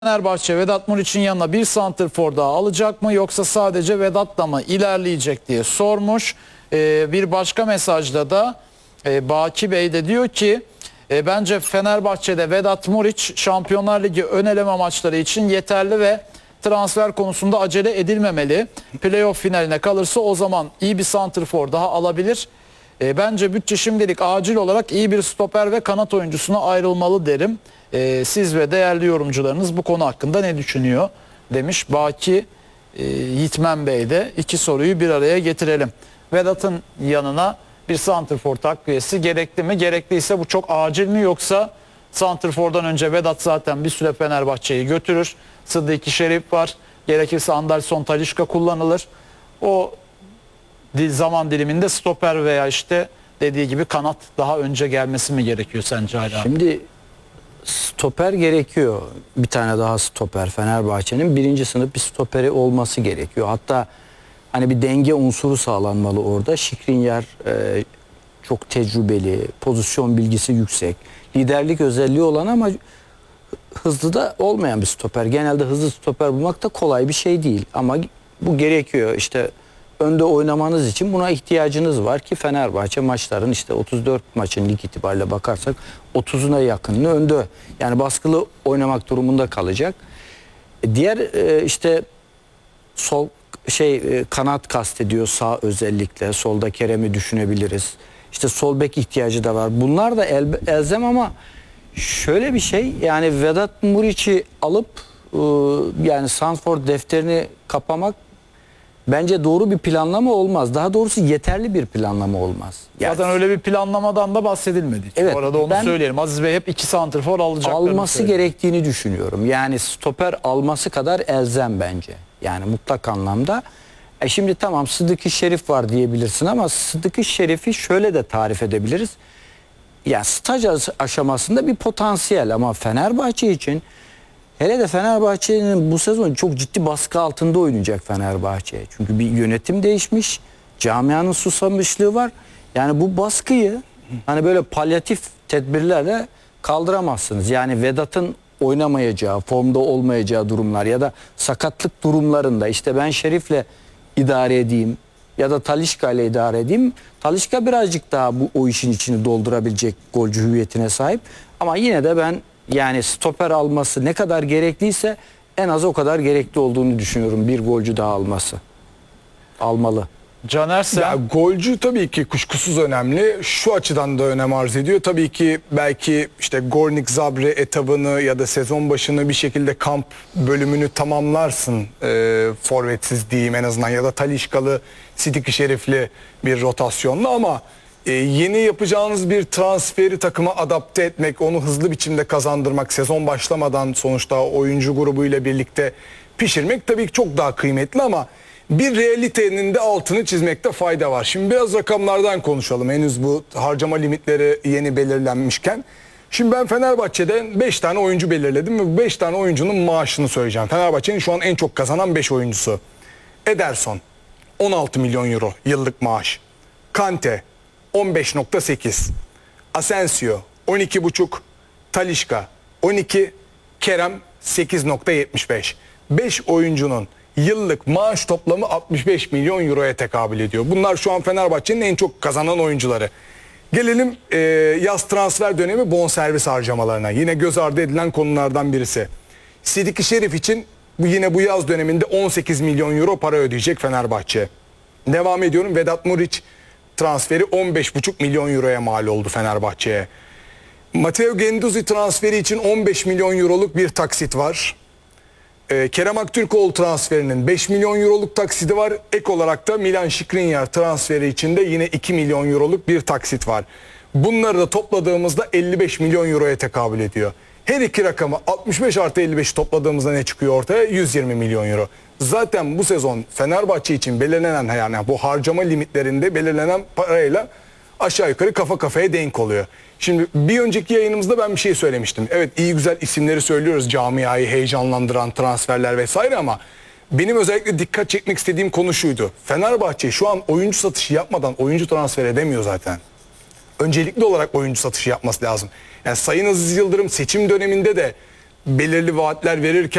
Fenerbahçe Vedat Muriç'in yanına bir santrfor daha alacak mı yoksa sadece Vedat'la mı ilerleyecek diye sormuş. Bir başka mesajda da Baki Bey de diyor ki bence Fenerbahçe'de Vedat Muriç Şampiyonlar Ligi ön eleme maçları için yeterli ve transfer konusunda acele edilmemeli. Playoff finaline kalırsa o zaman iyi bir santrfor daha alabilir. Bence bütçe şimdilik acil olarak iyi bir stoper ve kanat oyuncusuna ayrılmalı derim. Siz ve değerli yorumcularınız bu konu hakkında ne düşünüyor demiş Baki Yiğitmen Bey de. İki soruyu bir araya getirelim. Vedat'ın yanına bir santrfor takviyesi gerekli mi? Gerekliyse bu çok acil mi, yoksa santrfordan önce Vedat zaten bir süre Fenerbahçe'yi götürür. Sıddıki Şerif var. Gerekirse Anderson, Talisca kullanılır. O zaman diliminde stoper veya işte dediği gibi kanat daha önce gelmesi mi gerekiyor sence hala? Şimdi stoper gerekiyor. Bir tane daha stoper, Fenerbahçe'nin birinci sınıf bir stoperi olması gerekiyor. Hatta hani bir denge unsuru sağlanmalı orada. Skriniar çok tecrübeli, pozisyon bilgisi yüksek, liderlik özelliği olan ama hızlı da olmayan bir stoper. Genelde hızlı stoper bulmak da kolay bir şey değil ama bu gerekiyor. İşte önde oynamanız için buna ihtiyacınız var ki Fenerbahçe maçların işte 34 maçın lig itibariyle bakarsak 30'una yakınını önde. Yani baskılı oynamak durumunda kalacak. Diğer işte sol kanat kastediyor, sağ özellikle. Solda Kerem'i düşünebiliriz. İşte sol bek ihtiyacı da var. Bunlar da elzem ama şöyle bir şey, yani Vedat Muriç'i alıp yani santrfor defterini kapamak bence doğru bir planlama olmaz. Daha doğrusu yeterli bir planlama olmaz. Yani, zaten öyle bir planlamadan da bahsedilmedi. Evet, bu arada onu söyleyelim. Aziz Bey hep iki santrfor alması gerektiğini düşünüyorum. Yani stoper alması kadar elzem bence. Yani mutlak anlamda. Şimdi tamam, Sıddıki Şerif var diyebilirsin ama Sıddıki Şerif'i şöyle de tarif edebiliriz. Yani staj aşamasında bir potansiyel ama Fenerbahçe için, hele de Fenerbahçe'nin bu sezon çok ciddi baskı altında oynayacak Fenerbahçe. Çünkü bir yönetim değişmiş, camianın susamışlığı var. Yani bu baskıyı hani böyle palyatif tedbirlerle kaldıramazsınız. Yani Vedat'ın oynamayacağı, formda olmayacağı durumlar ya da sakatlık durumlarında işte ben Şerif'le idare edeyim ya da Talisca ile idare edeyim. Talisca birazcık daha o işin içini doldurabilecek golcü hüviyetine sahip. Ama yine de ben yani stoper alması ne kadar gerekliyse en az o kadar gerekli olduğunu düşünüyorum. Bir golcü daha almalı. Caner sen? Ya, golcü tabii ki kuşkusuz önemli. Şu açıdan da önem arz ediyor. Tabii ki belki işte Gornik Zabrze etabını ya da sezon başını bir şekilde kamp bölümünü tamamlarsın. Forvetsiz diyeyim en azından, ya da Taliscalı, Sıddıki Şerifli bir rotasyonla, ama yeni yapacağınız bir transferi takıma adapte etmek, onu hızlı biçimde kazandırmak, sezon başlamadan sonuçta oyuncu grubuyla birlikte pişirmek tabii ki çok daha kıymetli, ama bir realitenin de altını çizmekte fayda var. Şimdi biraz rakamlardan konuşalım. Henüz bu harcama limitleri yeni belirlenmişken. Şimdi ben Fenerbahçe'den 5 tane oyuncu belirledim ve bu 5 tane oyuncunun maaşını söyleyeceğim. Fenerbahçe'nin şu an en çok kazanan 5 oyuncusu. Ederson 16 milyon euro yıllık maaş. Kante 15.8. Asensio 12.5. Talisca 12. Kerem 8.75. 5 oyuncunun yıllık maaş toplamı 65 milyon euroya tekabül ediyor. Bunlar şu an Fenerbahçe'nin en çok kazanan oyuncuları. Gelelim yaz transfer dönemi bonservis harcamalarına. Yine göz ardı edilen konulardan birisi. Sıddıki Şerif için yine bu yaz döneminde 18 milyon euro para ödeyecek Fenerbahçe. Devam ediyorum. Vedat Muriç transferi 15,5 milyon euroya mal oldu Fenerbahçe'ye. Matteo Guendouzi transferi için 15 milyon euroluk bir taksit var. Kerem Aktürkoğlu transferinin 5 milyon euroluk taksidi var. Ek olarak da Milan Skriniar transferi için de yine 2 milyon euroluk bir taksit var. Bunları da topladığımızda 55 milyon euroya tekabül ediyor. Her iki rakamı 65 artı 55 topladığımızda ne çıkıyor ortaya? 120 milyon euro. Zaten bu sezon Fenerbahçe için belirlenen, yani bu harcama limitlerinde belirlenen parayla aşağı yukarı kafa kafaya denk oluyor. Şimdi bir önceki yayınımızda ben bir şey söylemiştim. Evet, iyi güzel isimleri söylüyoruz, camiayı heyecanlandıran transferler vesaire, ama benim özellikle dikkat çekmek istediğim konu şuydu. Fenerbahçe şu an oyuncu satışı yapmadan oyuncu transfer edemiyor zaten. Öncelikli olarak oyuncu satışı yapması lazım. Yani Sayın Aziz Yıldırım seçim döneminde de belirli vaatler verirken